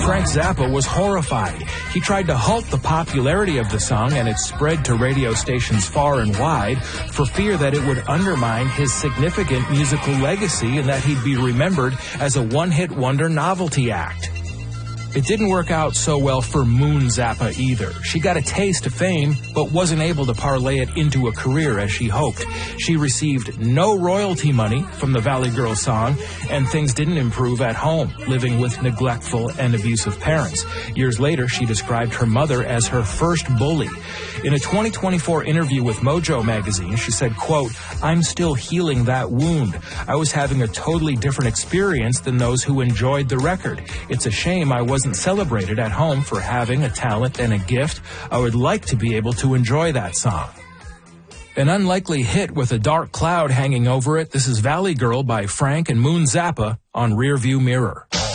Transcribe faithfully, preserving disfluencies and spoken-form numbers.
Frank Zappa was horrified. He tried to halt the popularity of the song and its spread to radio stations far and wide for fear that it would undermine his significant musical legacy and that he'd be remembered as a one-hit wonder novelty act. It didn't work out so well for Moon Zappa either. She got a taste of fame, but wasn't able to parlay it into a career as she hoped. She received no royalty money from the Valley Girl song, and things didn't improve at home, living with neglectful and abusive parents. Years later, she described her mother as her first bully. In a twenty twenty-four interview with Mojo magazine, she said, quote, "I'm still healing that wound. I was having a totally different experience than those who enjoyed the record. It's a shame I wasn't celebrated at home for having a talent and a gift. I would like to be able to enjoy that song." An unlikely hit with a dark cloud hanging over it. This is Valley Girl by Frank and Moon Zappa on Rearview Mirror.